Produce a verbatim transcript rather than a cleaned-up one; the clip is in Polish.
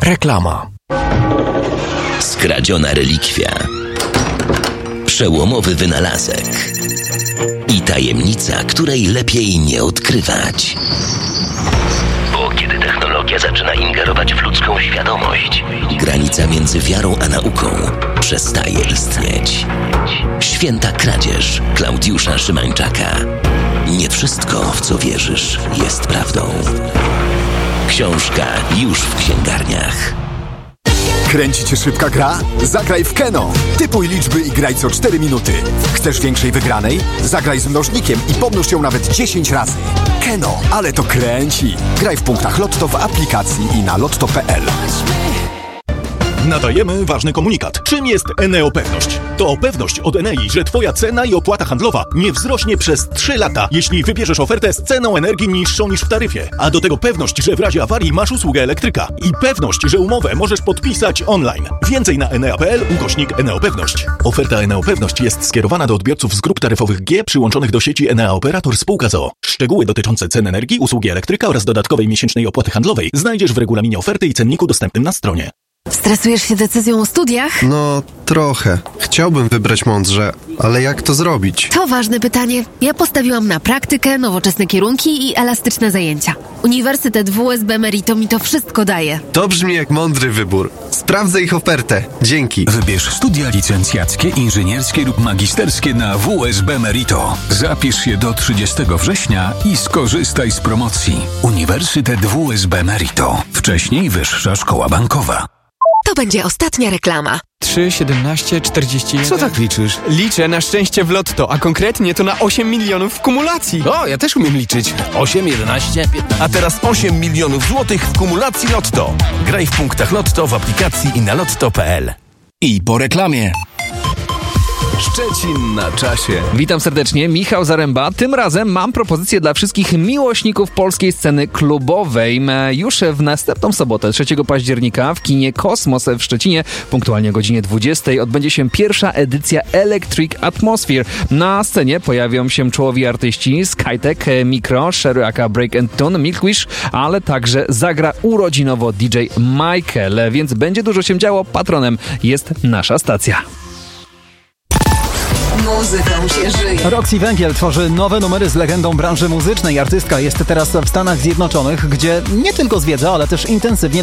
Reklama. Skradziona relikwia. Przełomowy wynalazek. I tajemnica, której lepiej nie odkrywać. Bo kiedy technologia zaczyna ingerować w ludzką świadomość, granica między wiarą a nauką przestaje istnieć. Święta kradzież Klaudiusza Szymańczaka. Nie wszystko, w co wierzysz, jest prawdą. Książka już w księgarniach. Kręci cię szybka gra? Zagraj w Keno. Typuj liczby i graj co cztery minuty. Chcesz większej wygranej? Zagraj z mnożnikiem i pomnóż ją nawet dziesięć razy. Keno, ale to kręci. Graj w punktach Lotto w aplikacji i na lotto kropka p l. Nadajemy ważny komunikat. Czym jest Eneo Pewność? To pewność od Enei, że Twoja cena i opłata handlowa nie wzrośnie przez trzy lata, jeśli wybierzesz ofertę z ceną energii niższą niż w taryfie. A do tego pewność, że w razie awarii masz usługę elektryka. I pewność, że umowę możesz podpisać online. Więcej na enea kropka p l ukośnik Eneo Pewność. Oferta Eneo Pewność jest skierowana do odbiorców z grup taryfowych G przyłączonych do sieci Enea Operator Spółka z o o. Szczegóły dotyczące cen energii, usługi elektryka oraz dodatkowej miesięcznej opłaty handlowej znajdziesz w regulaminie oferty i cenniku dostępnym na stronie. Stresujesz się decyzją o studiach? No, trochę. Chciałbym wybrać mądrze, ale jak to zrobić? To ważne pytanie. Ja postawiłam na praktykę, nowoczesne kierunki i elastyczne zajęcia. Uniwersytet W S B Merito mi to wszystko daje. To brzmi jak mądry wybór. Sprawdzę ich ofertę. Dzięki. Wybierz studia licencjackie, inżynierskie lub magisterskie na W S B Merito. Zapisz się do trzydziestego września i skorzystaj z promocji. Uniwersytet W S B Merito. Wcześniej Wyższa Szkoła Bankowa. To będzie ostatnia reklama. trzy, siedemnaście, czterdzieści jeden. Co tak liczysz? Liczę na szczęście w lotto, a konkretnie to na osiem milionów w kumulacji. O, ja też umiem liczyć. osiem, jedenaście, piętnaście. A teraz osiem milionów złotych w kumulacji Lotto. Graj w punktach Lotto w aplikacji i na lotto kropka p l. I po reklamie. Szczecin na czasie. Witam serdecznie, Michał Zaręba. Tym razem mam propozycję dla wszystkich miłośników polskiej sceny klubowej. Już w następną sobotę, trzeciego października, w kinie Kosmos w Szczecinie, punktualnie o godzinie dwudziestej, odbędzie się pierwsza edycja Electric Atmosphere. Na scenie pojawią się czołowi artyści Skytech, Mikro, Sherry aka Break and Tune, Milkwish, ale także zagra urodzinowo D J Michael, więc będzie dużo się działo. Patronem jest nasza stacja. Muzyką się żyje. Roxy Węgiel tworzy nowe numery z legendą branży muzycznej. Artystka jest teraz w Stanach Zjednoczonych, gdzie nie tylko zwiedza, ale też intensywnie